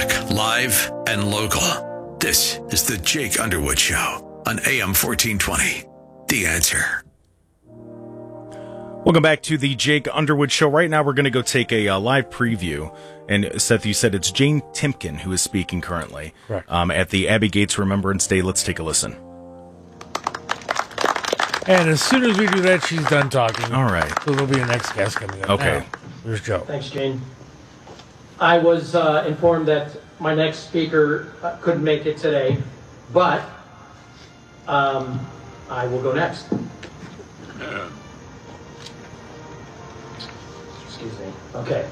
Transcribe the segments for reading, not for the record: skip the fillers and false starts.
back, live and local. This is the Jake Underwood Show on AM 1420. The Answer. Welcome back to the Jake Underwood Show. Right now, we're going to go take a live preview. And Seth, you said it's Jane Timken who is speaking currently at the Abbey Gates Remembrance Day. Let's take a listen. And as soon as we do that, she's done talking. All right. So there'll be a next guest coming up. Okay. Now, here's Joe. Thanks, Jane. I was informed that my next speaker couldn't make it today, but I will go next. Excuse me. Okay.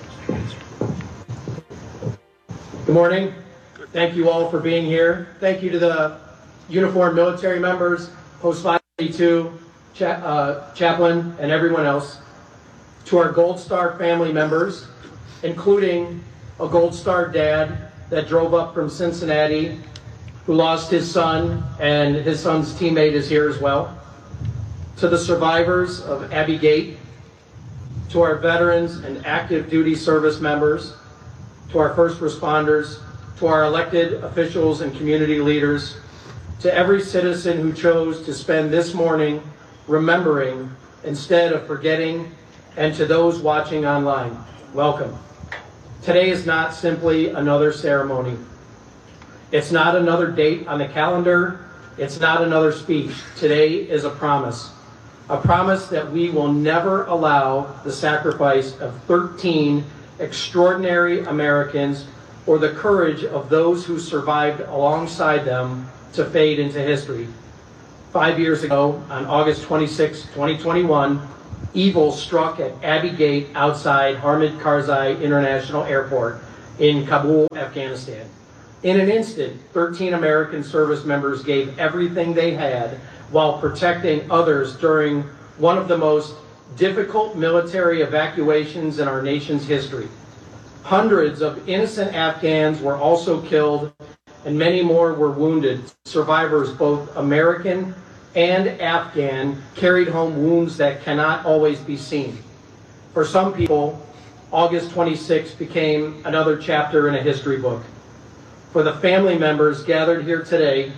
Good morning. Thank you all for being here. Thank you to the uniformed military members, Post 582, chaplain, and everyone else. To our Gold Star family members, including a Gold Star dad that drove up from Cincinnati, who lost his son, and his son's teammate is here as well. To the survivors of Abbey Gate, to our veterans and active duty service members, to our first responders, to our elected officials and community leaders, to every citizen who chose to spend this morning remembering instead of forgetting, and to those watching online, welcome. Today is not simply another ceremony. It's not another date on the calendar. It's not another speech. Today is a promise that we will never allow the sacrifice of 13 extraordinary Americans or the courage of those who survived alongside them to fade into history. 5 years ago, on August 26, 2021, evil struck at Abbey Gate outside Hamid Karzai International Airport in Kabul, Afghanistan. In an instant, 13 American service members gave everything they had while protecting others during one of the most difficult military evacuations in our nation's history. Hundreds of innocent Afghans were also killed, and many more were wounded. Survivors, both American and Afghan, carried home wounds that cannot always be seen. For some people, August 26 became another chapter in a history book. For the family members gathered here today,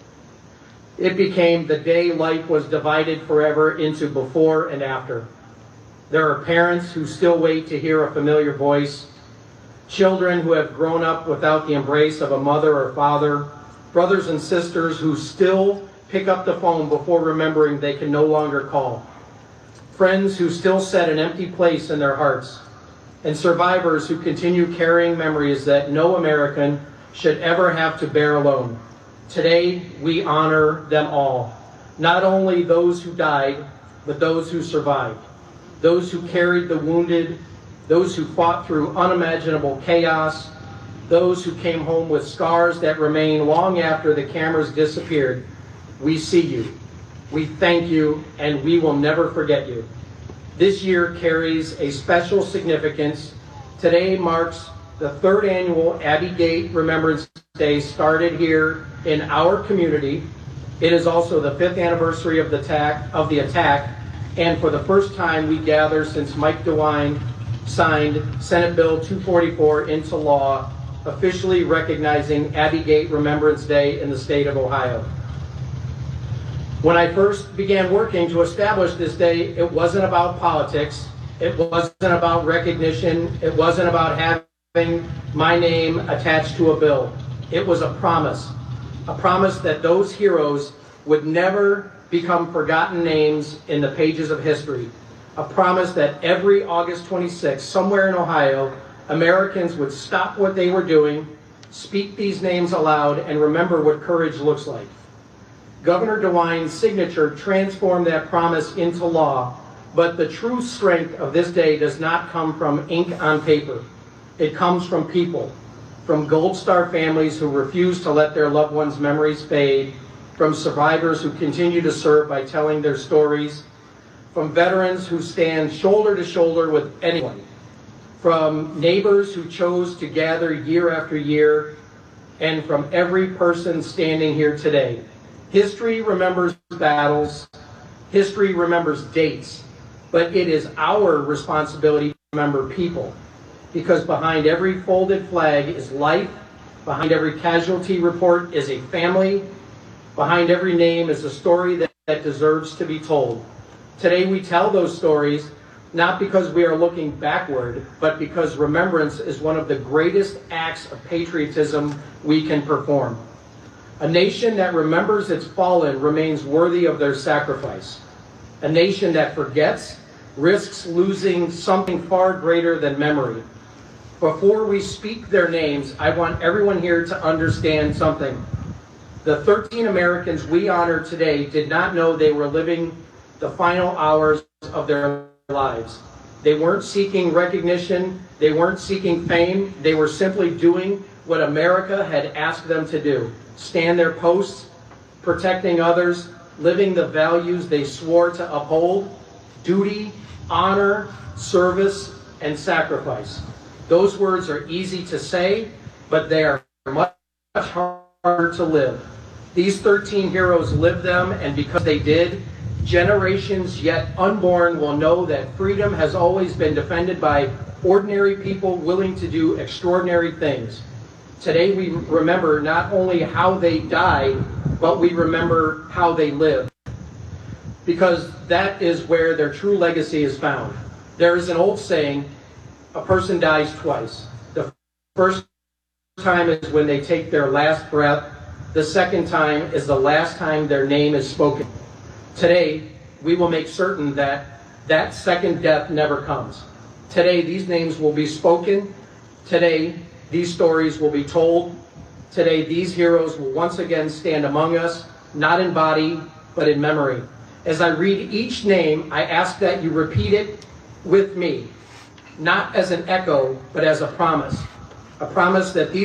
it became the day life was divided forever into before and after. There are parents who still wait to hear a familiar voice, children who have grown up without the embrace of a mother or father, brothers and sisters who still pick up the phone before remembering they can no longer call, friends who still set an empty place in their hearts, and survivors who continue carrying memories that no American should ever have to bear alone. Today, we honor them all, not only those who died, but those who survived, those who carried the wounded, those who fought through unimaginable chaos, those who came home with scars that remain long after the cameras disappeared. We see you, we thank you, and we will never forget you. This year carries a special significance. Today marks the third annual Abbey Gate Remembrance Day, started here in our community. It is also the 5th anniversary of the attack, and for the first time we gather since Mike DeWine signed Senate Bill 244 into law, officially recognizing Abbey Gate Remembrance Day in the state of Ohio. When I first began working to establish this day, it wasn't about politics, it wasn't about recognition, it wasn't about having my name attached to a bill. It was a promise that those heroes would never become forgotten names in the pages of history. A promise that every August 26th, somewhere in Ohio, Americans would stop what they were doing, speak these names aloud, and remember what courage looks like. Governor DeWine's signature transformed that promise into law, but the true strength of this day does not come from ink on paper. It comes from people, from Gold Star families who refuse to let their loved ones' memories fade, from survivors who continue to serve by telling their stories, from veterans who stand shoulder to shoulder with anyone, from neighbors who chose to gather year after year, and from every person standing here today. History remembers battles, history remembers dates, but it is our responsibility to remember people, because behind every folded flag is life Behind every casualty report is a family. Behind every name is a story that deserves to be told. Today we tell those stories not because we are looking backward, but because remembrance is one of the greatest acts of patriotism we can perform. A nation that remembers its fallen remains worthy of their sacrifice. A nation that forgets risks losing something far greater than memory. Before we speak their names, I want everyone here to understand something. The 13 Americans we honor today did not know they were living the final hours of their lives. They weren't seeking recognition. They weren't seeking fame. They were simply doing what America had asked them to do. Stand their posts, protecting others, living the values they swore to uphold: duty, honor, service, and sacrifice. Those words are easy to say, but they are much harder to live. These 13 heroes lived them, and because they did, generations yet unborn will know that freedom has always been defended by ordinary people willing to do extraordinary things. Today we remember not only how they died, but we remember how they lived, because that is where their true legacy is found. There is an old saying, a person dies twice. The first time is when they take their last breath. The second time is the last time their name is spoken. Today, we will make certain that that second death never comes. Today, these names will be spoken. Today, these stories will be told. Today, these heroes will once again stand among us, not in body, but in memory. As I read each name, I ask that you repeat it with me, not as an echo, but as a promise that these